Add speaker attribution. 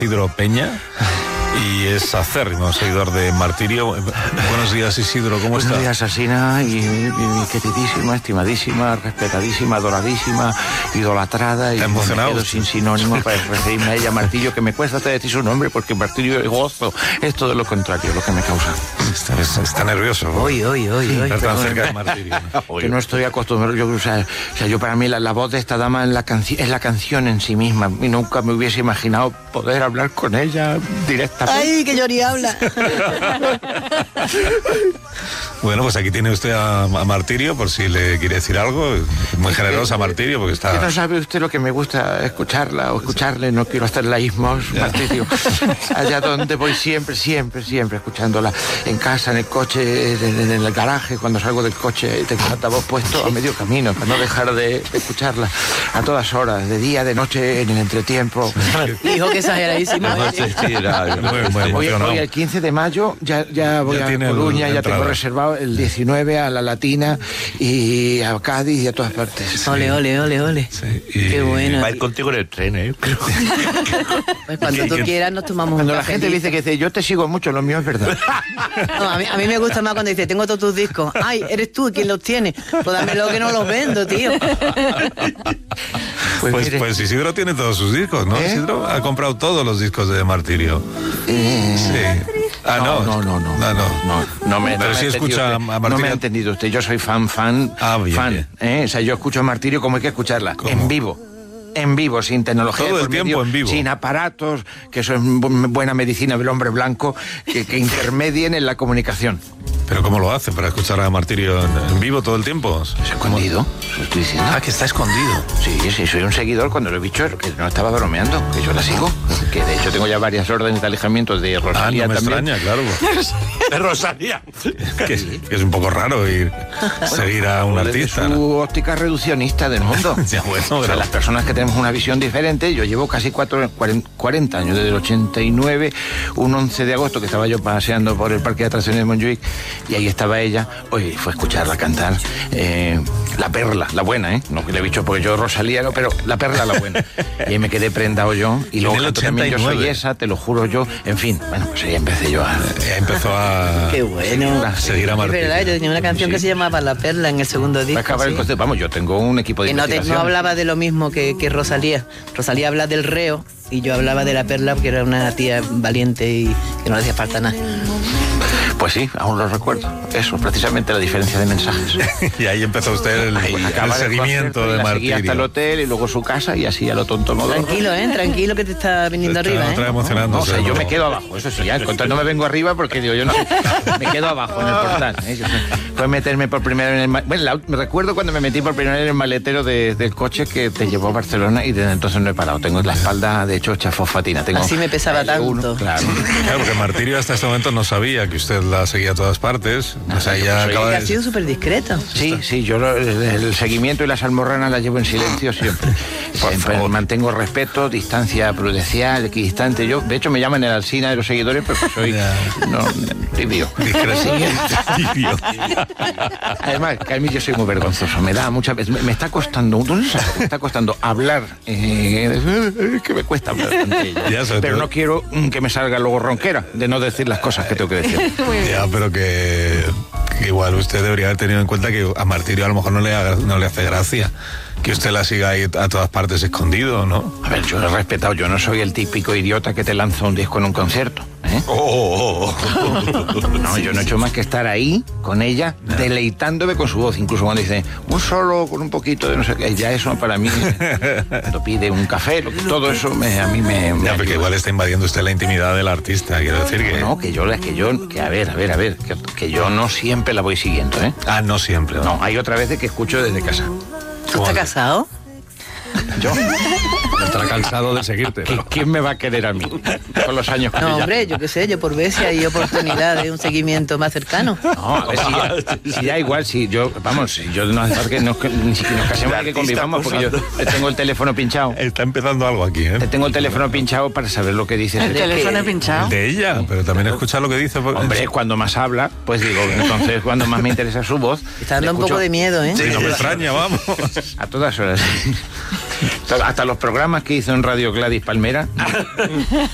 Speaker 1: Isidro Peña y es acérrimo seguidor de Martirio. Buenos días, Isidro, ¿cómo estás?
Speaker 2: Buenos días, Asina, y mi queridísima, estimadísima, respetadísima, adoradísima, idolatrada.
Speaker 1: ¿Está emocionado?
Speaker 2: Me quedo sin sinónimo para referirme a ella, Martirio, que me cuesta hasta decir su nombre porque Martirio es gozo. Es todo lo contrario, lo que me causa.
Speaker 1: Está nervioso.
Speaker 3: Hoy.
Speaker 1: Estar tan cerca de Martirio.
Speaker 2: Que no estoy acostumbrado. Yo para mí la voz de esta dama es la canción en sí misma. Y nunca me hubiese imaginado poder hablar con ella directamente.
Speaker 3: ¡Ay, que Yori habla!
Speaker 1: Bueno, pues aquí tiene usted a Martirio, por si le quiere decir algo. Muy generosa, Martirio, porque está...
Speaker 2: Que no sabe usted lo que me gusta escucharla o escucharle. No quiero hacer laísmos, Martirio. Allá donde voy siempre escuchándola. En casa, en el coche, en el garaje, cuando salgo del coche, tengo el altavoz puesto a medio camino para no dejar de escucharla a todas horas, de día, de noche, en el entretiempo.
Speaker 3: Hijo, que exageradísimo.
Speaker 2: Hoy el 15 de mayo ya voy a Coruña, ya tengo reservado el 19 a La Latina y a Cádiz y a todas partes.
Speaker 3: Ole.
Speaker 1: Sí,
Speaker 3: qué bueno.
Speaker 2: Va a ir contigo en el tren, ¿eh?
Speaker 3: Pues cuando tú quieras nos tomamos
Speaker 2: Cuando
Speaker 3: un
Speaker 2: la gente
Speaker 3: cafelito.
Speaker 2: dice yo te sigo mucho, lo mío es verdad.
Speaker 3: No, a mí me gusta más cuando dice, tengo todos tus discos. Ay, eres tú quien los tiene. Pues dámelo que no los vendo, tío.
Speaker 1: Pues Isidro tiene todos sus discos, ¿no? Isidro ha comprado todos los discos de Martirio. Sí. Pero sí escucha a Martirio.
Speaker 2: No me ha entendido usted. Yo soy fan.
Speaker 1: Bien.
Speaker 2: O sea, yo escucho a Martirio como hay que escucharla. ¿Cómo? En vivo, sin tecnología.
Speaker 1: Todo el tiempo en vivo.
Speaker 2: Sin aparatos, que eso es buena medicina del hombre blanco, que intermedien en la comunicación.
Speaker 1: ¿Pero cómo lo hace para escuchar a Martirio en vivo todo el tiempo?
Speaker 2: ¿Es escondido? ¿Lo estoy diciendo?
Speaker 1: Que está escondido.
Speaker 2: Sí, soy un seguidor cuando lo he dicho, que no estaba bromeando, que yo la sigo. Que de hecho tengo ya varias órdenes de alejamiento de Rosalía
Speaker 1: no me
Speaker 2: también.
Speaker 1: extraña, claro.
Speaker 2: De Rosalía.
Speaker 1: Que es un poco raro seguir a un artista.
Speaker 2: Su óptica reduccionista del mundo.
Speaker 1: Ya, bueno,
Speaker 2: o sea, las personas que tenemos una visión diferente, yo llevo casi 40 años, desde el 89, un 11 de agosto que estaba yo paseando por el parque de atracciones de Montjuic y ahí estaba ella. Oye, fue a escucharla cantar La Perla, la buena, no que le he dicho porque yo Rosalía no, pero La Perla, la buena. Y ahí me quedé prendado yo y luego canto también Yo Soy Esa, te lo juro yo, en fin, bueno, pues ahí empecé yo
Speaker 1: empezó a...
Speaker 3: Qué bueno.
Speaker 1: A seguir a Martirio.
Speaker 3: Es verdad, yo tenía una canción que se llamaba La Perla en el segundo disco.
Speaker 2: Va a acabar el concepto. Vamos, yo tengo un equipo de
Speaker 3: que
Speaker 2: investigación.
Speaker 3: no hablaba de lo mismo que Rosalía. Rosalía habla del reo y yo hablaba de La Perla porque era una tía valiente y que no le hacía falta nada.
Speaker 2: Pues sí, aún lo recuerdo. Eso, precisamente la diferencia de mensajes.
Speaker 1: Y ahí empezó usted el seguimiento de Martirio.
Speaker 2: Hasta el hotel y luego su casa y así a lo tonto modo.
Speaker 3: Tranquilo que te está viniendo arriba.
Speaker 1: Emocionando.
Speaker 2: O sea, yo me quedo abajo, eso sí, no me vengo arriba porque digo, yo no me quedo abajo en el portal. Fue meterme por primera vez en el me recuerdo cuando me metí por primera vez en el maletero del coche que te llevó a Barcelona y desde entonces no he parado. Tengo la espalda, de hecho, hecha fosfatina.
Speaker 3: Así me pesaba tanto.
Speaker 2: Claro,
Speaker 1: porque Martirio hasta este momento no sabía que usted la seguía a todas partes. O sea, ya acaba
Speaker 3: ha sido súper discreto.
Speaker 2: Sí, yo el seguimiento y las almorranas las llevo en silencio siempre. Siempre mantengo respeto, distancia prudencial, equidistante. Yo, de hecho, me llaman el Alsina de los seguidores porque soy tibio.
Speaker 1: Tibio.
Speaker 2: Además, que a mí yo soy muy vergonzoso. Me da mucha... Me está costando... Me está costando hablar. Que me cuesta hablar ante ella. Pero no quiero que me salga luego ronquera de no decir las cosas que tengo que decir.
Speaker 1: Ya, pero que igual usted debería haber tenido en cuenta que a Martirio a lo mejor no le hace gracia que usted la siga ahí a todas partes escondido, ¿no?
Speaker 2: A ver, yo lo he respetado. Yo no soy el típico idiota que te lanza un disco en un concierto. No, yo no he hecho más que estar ahí con ella, deleitándome con su voz. Incluso cuando dice un solo con un poquito de no sé qué, ya eso para mí, cuando pide un café, todo eso a mí me
Speaker 1: ya, porque igual está invadiendo usted la intimidad del artista, quiero decir que...
Speaker 2: No, a ver, que yo no siempre la voy siguiendo,
Speaker 1: no siempre.
Speaker 2: No, hay otra vez que escucho desde casa.
Speaker 3: ¿Tú estás casado?
Speaker 2: Yo.
Speaker 1: Estará cansado de seguirte.
Speaker 2: ¿Quién me va a querer a mí? Con los años que
Speaker 3: No, hombre, yo qué sé, yo por ver si hay oportunidad de un seguimiento más cercano.
Speaker 2: No, a ver si da igual, si yo no hace falta que ni siquiera nos casemos que convivamos, porque yo tengo el teléfono pinchado.
Speaker 1: Está empezando algo aquí,
Speaker 2: Te tengo el teléfono pinchado para saber lo que dice.
Speaker 3: ¿El teléfono es pinchado?
Speaker 1: El de ella, pero también escuchar lo que dice.
Speaker 2: Hombre, cuando más habla, pues digo, entonces cuando más me interesa su voz.
Speaker 3: Está dando un poco de miedo, ¿eh?
Speaker 1: Sí, no me extraña, vamos.
Speaker 2: A todas horas. Hasta los programas que hizo en Radio Gladys Palmera.